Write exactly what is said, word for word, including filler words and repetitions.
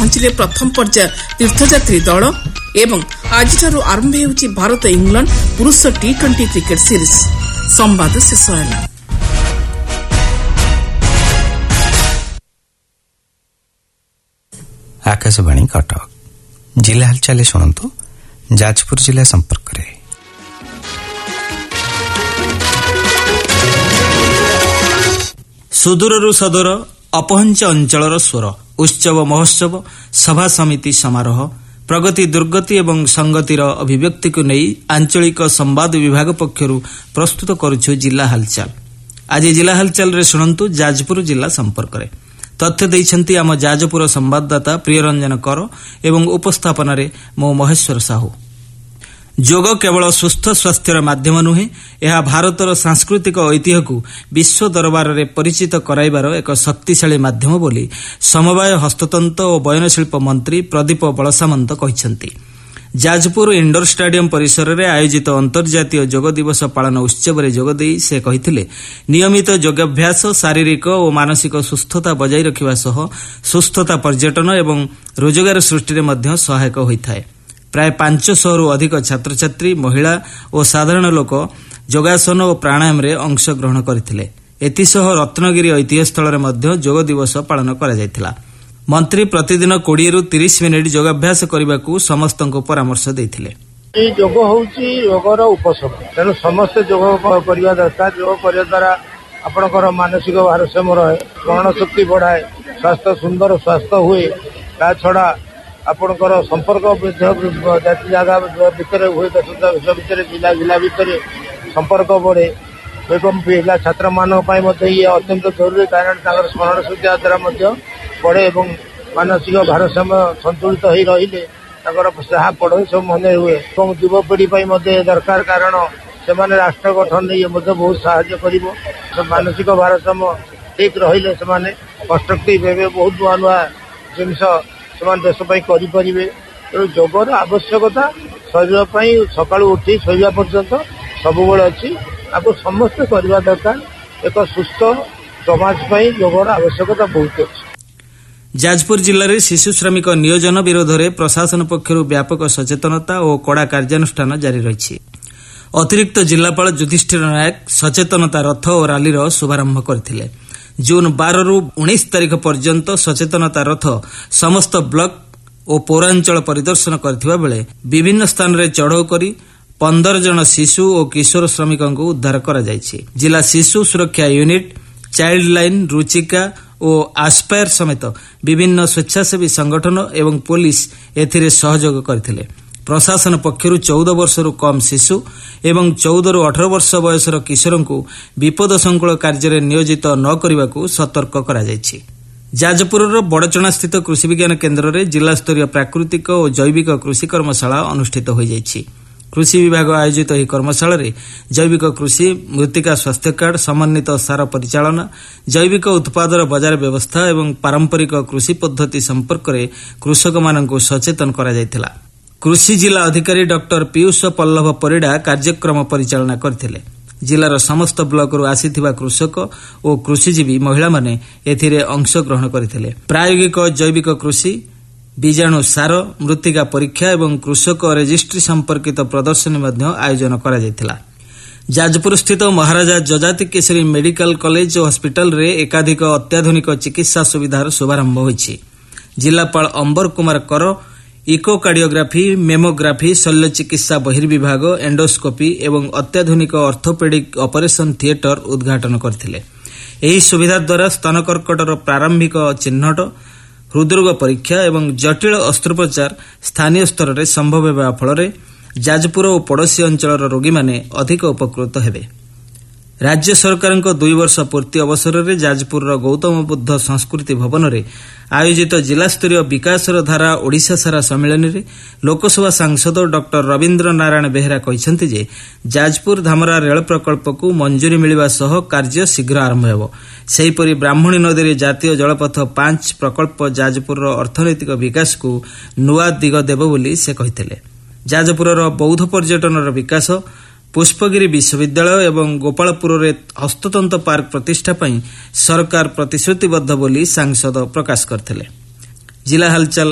ପହଞ୍ଚିଲେ ପ୍ରଥମ ପର୍ଯ୍ୟାୟ ତୀର୍ଥଯାତ୍ରୀ ଦଳ ଏବଂ ଆଜିଠାରୁ ଆରମ୍ଭ ହେଉଛି ଭାରତ ଇଂଲଣ୍ଡ ପୁରୁଷ ଟି ଟ୍ୱେଣ୍ଟି କ୍ରିକେଟ ସିରିଜ୍। ସମ୍ବାଦ ଶେଷ ହେଲା। ଆକାଶବାଣୀ କଟକ। ଜିଲ୍ଲା ହାଲଚାଲ ଶୁଣନ୍ତୁ ଯାଜପୁର ଜିଲ୍ଲା ସମ୍ପର୍କରେ। ସୁଦୂରରୁ ସଦୂର ଅପହଞ୍ଚ ଅଞ୍ଚଳର ସ୍ୱର, ଉତ୍ସବ ମହୋତ୍ସବ, ସଭା ସମିତି ସମାରୋହ, ପ୍ରଗତି ଦୁର୍ଗତି ଏବଂ ସଂଗତିର ଅଭିବ୍ୟକ୍ତିକୁ ନେଇ ଆଞ୍ଚଳିକ ସମ୍ବାଦ ବିଭାଗ ପକ୍ଷରୁ ପ୍ରସ୍ତୁତ କରୁଛୁ ଜିଲ୍ଲା ହାଲଚାଲ। ଆଜି ଜିଲ୍ଲା ହାଲଚାଲରେ ଶୁଣନ୍ତୁ ଯାଜପୁର ଜିଲ୍ଲା ସମ୍ପର୍କରେ। ତଥ୍ୟ ଦେଇଛନ୍ତି ଆମ ଯାଜପୁର ସମ୍ବାଦଦାତା ପ୍ରିୟରଞ୍ଜନ କର ଏବଂ ଉପସ୍ଥାପନାରେ ମୁଁ ମହେଶ୍ୱର ସାହୁ। ଯୋଗ କେବଳ ସୁସ୍ଥ ସ୍ୱାସ୍ଥ୍ୟର ମାଧ୍ୟମ ନୁହେଁ, ଏହା ଭାରତର ସାଂସ୍କୃତିକ ଐତିହ୍ୟକୁ ବିଶ୍ୱ ଦରବାରରେ ପରିଚିତ କରାଇବାର ଏକ ଶକ୍ତିଶାଳୀ ମାଧ୍ୟମ ବୋଲି ସମବାୟ ହସ୍ତତନ୍ତ ଓ ବୟନଶିଳ୍ପ ମନ୍ତ୍ରୀ ପ୍ରଦୀପ ବଳସାମନ୍ତ କହିଛନ୍ତି। ଯାଜପୁର ଇଣ୍ଡୋର ଷ୍ଟାଡିୟମ ପରିସରରେ ଆୟୋଜିତ ଅନ୍ତର୍ଜାତୀୟ ଯୋଗ ଦିବସ ପାଳନ ଉତ୍ସବରେ ଯୋଗଦେଇ ସେ କହିଥିଲେ, ନିୟମିତ ଯୋଗାଭ୍ୟାସ ଶାରୀରିକ ଓ ମାନସିକ ସୁସ୍ଥତା ବଜାୟ ରଖିବା ସହ ସୁସ୍ଥତା ପର୍ଯ୍ୟଟନ ଏବଂ ରୋଜଗାର ସୃଷ୍ଟିରେ ମଧ୍ୟ ସହାୟକ ହୋଇଥାଏ। ପ୍ରାୟ ପାଞ୍ଚଶହରୁ ଅଧିକ ଛାତ୍ରଛାତ୍ରୀ, ମହିଳା ଓ ସାଧାରଣ ଲୋକ ଯୋଗାସନ ଓ ପ୍ରାଣାୟାମରେ ଅଂଶଗ୍ରହଣ କରିଥିଲେ। ଏଥିସହ ରତ୍ନଗିରି ଐତିହ୍ୟ ସ୍ଥଳରେ ମଧ୍ୟ ଯୋଗ ଦିବସ ପାଳନ କରାଯାଇଥିଲା। ମନ୍ତ୍ରୀ ପ୍ରତିଦିନ କୋଡ଼ିଏରୁ ତିରିଶ ମିନିଟ୍ ଯୋଗାଭ୍ୟାସ କରିବାକୁ ସମସ୍ତଙ୍କୁ ପରାମର୍ଶ ଦେଇଥିଲେ। ଏହି ଯୋଗ ହେଉଛି ରୋଗର ଉପଶମ, ତେଣୁ ସମସ୍ତେ ଯୋଗ କରିବା ଦରକାର। ଯୋଗ କରିବା ଦ୍ୱାରା ଆପଣଙ୍କର ମାନସିକ ଭାରସାମ୍ୟ ରହେ, ସ୍ମରଣ ଶକ୍ତି ବଢ଼ାଏ, ସ୍ୱାସ୍ଥ୍ୟ ସୁନ୍ଦର ସ୍ୱାସ୍ଥ୍ୟ ହୁଏ। ତା ଛଡ଼ା ଆପଣଙ୍କର ସମ୍ପର୍କ ଜାତି ଜାଗା ଭିତରେ ହୁଏ, ଦେଶ ଦେଶ ଭିତରେ, ଜିଲ୍ଲା ଜିଲ୍ଲା ଭିତରେ ସମ୍ପର୍କ ବଢ଼େ ଏବଂ ପିଲା ଛାତ୍ରମାନଙ୍କ ପାଇଁ ମଧ୍ୟ ଇଏ ଅତ୍ୟନ୍ତ ଜରୁରୀ, କାରଣ ତାଙ୍କର ସ୍ମରଣ ଶକ୍ତି ଦ୍ୱାରା ମଧ୍ୟ ବଢ଼େ ଏବଂ ମାନସିକ ଭାରସାମ୍ୟ ସନ୍ତୁଳିତ ହୋଇ ରହିଲେ ତାଙ୍କର ଯାହା ପଢ଼େ ସବୁ ମନେ ହୁଏ ଏବଂ ଯୁବପିଢ଼ି ପାଇଁ ମଧ୍ୟ ଦରକାର, କାରଣ ସେମାନେ ରାଷ୍ଟ୍ର ଗଠନରେ ଇଏ ମଧ୍ୟ ବହୁତ ସାହାଯ୍ୟ କରିବ। ମାନସିକ ଭାରସାମ୍ୟ ଠିକ୍ ରହିଲେ ସେମାନେ କନଷ୍ଟ୍ରକ୍ଟିଭ ହେବେ, ବହୁତ ନୂଆ ନୂଆ ଜିନିଷ ସେମାନେ ଦେଶ ପାଇଁ କରିପାରିବେ। ତେଣୁ ଯୋଗର ଆବଶ୍ୟକତା ଶରୀର ପାଇଁ ସକାଳୁ ଉଠି ଶୋଇବା ପର୍ଯ୍ୟନ୍ତ ସବୁବେଳେ ଅଛି। ତାକୁ ସମସ୍ତେ କରିବା ଦରକାର। ଏକ ସୁସ୍ଥ ସମାଜ ପାଇଁ ଯୋଗର ଆବଶ୍ୟକତା ବହୁତ ଅଛି। ଯାଜପୁର ଜିଲ୍ଲାରେ ଶିଶୁ ଶ୍ରମିକ ନିୟୋଜନ ବିରୋଧରେ ପ୍ରଶାସନ ପକ୍ଷରୁ ବ୍ୟାପକ ସଚେତନତା ଓ କଡ଼ା କାର୍ଯ୍ୟାନୁଷ୍ଠାନ ଜାରି ରହିଛି। ଅତିରିକ୍ତ ଜିଲ୍ଲାପାଳ ଯୁଧିଷ୍ଠିର ନାୟକ ସଚେତନତା ରଥ ଓ ରାଲିର ଶୁଭାରମ୍ଭ କରିଥିଲେ। ଜୁନ୍ ବାରରୁ ଉଣେଇଶ ତାରିଖ ପର୍ଯ୍ୟନ୍ତ ସଚେତନତା ରଥ ସମସ୍ତ ବ୍ଲକ ଓ ପୌରାଞ୍ଚଳ ପରିଦର୍ଶନ କରିଥିବା ବେଳେ ବିଭିନ୍ନ ସ୍ଥାନରେ ଚଢ଼ଉ କରି ପନ୍ଦର ଜଣ ଶିଶୁ ଓ କିଶୋର ଶ୍ରମିକଙ୍କୁ ଉଦ୍ଧାର କରାଯାଇଛି। ଜିଲ୍ଲା ଶିଶୁ ସୁରକ୍ଷା ୟୁନିଟ୍, ଚାଇଲ୍ଡ ଲାଇନ୍, ରୁଚିକା ଓ ଆସ୍ପାୟାର ସମେତ ବିଭିନ୍ନ ସ୍ୱେଚ୍ଛାସେବୀ ସଂଗଠନ ଏବଂ ପୋଲିସ ଏଥିରେ ସହଯୋଗ କରିଥିଲେ। ପ୍ରଶାସନ ପକ୍ଷରୁ ଚଉଦ ବର୍ଷରୁ କମ୍ ଶିଶୁ ଏବଂ ଚଉଦରୁ ଅଠର ବର୍ଷ ବୟସର କିଶୋରଙ୍କୁ ବିପଦସଂକୁଳ କାର୍ଯ୍ୟରେ ନିୟୋଜିତ ନ କରିବାକୁ ସତର୍କ କରାଯାଇଛି। ଯାଜପୁରର ବଡ଼ଚଣାସ୍ଥିତ କୃଷି ବିଜ୍ଞାନ କେନ୍ଦ୍ରରେ ଜିଲ୍ଲାସ୍ତରୀୟ ପ୍ରାକୃତିକ ଓ ଜୈବିକ କୃଷି କର୍ମଶାଳା ଅନୁଷ୍ଠିତ ହୋଇଯାଇଛି। କୃଷି ବିଭାଗ ଆୟୋଜିତ ଏହି କର୍ମଶାଳାରେ ଜୈବିକ କୃଷି, ମୃତ୍ତିକା ସ୍ୱାସ୍ଥ୍ୟ କାର୍ଡ, ସମନ୍ୱିତ ସାର ପରିଚାଳନା, ଜୈବିକ ଉତ୍ପାଦର ବଜାର ବ୍ୟବସ୍ଥା ଏବଂ ପାରମ୍ପରିକ କୃଷି ପଦ୍ଧତି ସମ୍ପର୍କରେ କୃଷକମାନଙ୍କୁ ସଚେତନ କରାଯାଇଥିଲା। କୃଷି ଜିଲ୍ଲା ଅଧିକାରୀ ଡକ୍ଟର ପୀୟୁଷ ପଲ୍ଲଭ ପରିଡ଼ା କାର୍ଯ୍ୟକ୍ରମ ପରିଚାଳନା କରିଥିଲେ। ଜିଲ୍ଲାର ସମସ୍ତ ବ୍ଲକରୁ ଆସିଥିବା କୃଷକ ଓ କୃଷିଜୀବୀ ମହିଳାମାନେ ଏଥିରେ ଅଂଶଗ୍ରହଣ କରିଥିଲେ। ପ୍ରାୟୋଗିକ ଜୈବିକ କୃଷି, ବୀଜାଣୁ ସାର, ମୃତ୍ତିକା ପରୀକ୍ଷା ଏବଂ କୃଷକ ରେଜିଷ୍ଟ୍ରି ସମ୍ପର୍କିତ ପ୍ରଦର୍ଶନୀ ମଧ୍ୟ ଆୟୋଜନ କରାଯାଇଥିଲା। ଯାଜପୁରସ୍ଥିତ ମହାରାଜା ଯଯାତି କେଶରୀ ମେଡିକାଲ କଲେଜ ଓ ହସ୍ପିଟାଲରେ ଏକାଧିକ ଅତ୍ୟାଧୁନିକ ଚିକିତ୍ସା ସୁବିଧାର ଶୁଭାରମ୍ଭ ହୋଇଛି। ଜିଲ୍ଲାପାଳ ଅମ୍ବର କୁମାର କର ଇକୋକାର୍ଡିଓଗ୍ରାଫି, ମେମୋଗ୍ରାଫି, ଶଲ୍ୟ ଚିକିତ୍ସା ବହିର୍ବିଭାଗ, ଏଣ୍ଡୋସ୍କୋପି ଏବଂ ଅତ୍ୟାଧୁନିକ ଅର୍ଥୋପେଡିକ୍ ଅପରେସନ ଥିଏଟର ଉଦ୍ଘାଟନ କରିଥିଲେ। ଏହି ସୁବିଧା ଦ୍ୱାରା ସ୍ତନ କର୍କଟର ପ୍ରାରମ୍ଭିକ ଚିହ୍ନଟ, ହୃଦରୋଗ ପରୀକ୍ଷା ଏବଂ ଜଟିଳ ଅସ୍ତ୍ରୋପଚାର ସ୍ଥାନୀୟ ସ୍ତରରେ ସମ୍ଭବ ହେବା ଫଳରେ ଯାଜପୁର ଓ ପଡ଼ୋଶୀ ଅଞ୍ଚଳର ରୋଗୀମାନେ ଅଧିକ ଉପକୃତ ହେବେ। ରାଜ୍ୟ ସରକାରଙ୍କ ଦୁଇ ବର୍ଷ ପୂର୍ତ୍ତି ଅବସରରେ ଯାଜପୁରର ଗୌତମ ବୁଦ୍ଧ ସଂସ୍କୃତି ଭବନରେ ଆୟୋଜିତ ଜିଲ୍ଲାସ୍ତରୀୟ ବିକାଶର ଧାରା ଓଡ଼ିଶା ସାରା ସମ୍ମିଳନୀରେ ଲୋକସଭା ସାଂସଦ ଡକ୍ଟର ରବୀନ୍ଦ୍ର ନାରାୟଣ ବେହେରା କହିଛନ୍ତି ଯେ ଯାଜପୁର ଧାମରା ରେଳ ପ୍ରକଳ୍ପକୁ ମଞ୍ଜୁରୀ ମିଳିବା ସହ କାର୍ଯ୍ୟ ଶୀଘ୍ର ଆରମ୍ଭ ହେବ। ସେହିପରି ବ୍ରାହ୍ମଣୀ ନଦୀରେ ଜାତୀୟ ଜଳପଥ ପାଞ୍ଚ ପ୍ରକଳ୍ପ ଯାଜପୁରର ଅର୍ଥନୈତିକ ବିକାଶକୁ ନୂଆ ଦିଗ ଦେବ ବୋଲି ସେ କହିଥିଲେ। ଯାଜପୁରର ବୌଦ୍ଧ ପର୍ଯ୍ୟଟନର ବିକାଶ, ପୁଷ୍ପଗିରି ବିଶ୍ୱବିଦ୍ୟାଳୟ ଏବଂ ଗୋପାଳପୁରରେ ହସ୍ତତନ୍ତ ପାର୍କ ପ୍ରତିଷ୍ଠା ପାଇଁ ସରକାର ପ୍ରତିଶ୍ରୁତିବଦ୍ଧ ବୋଲି ସାଂସଦ ପ୍ରକାଶ କରିଥିଲେ। ଜିଲ୍ଲା ହାଲଚାଲ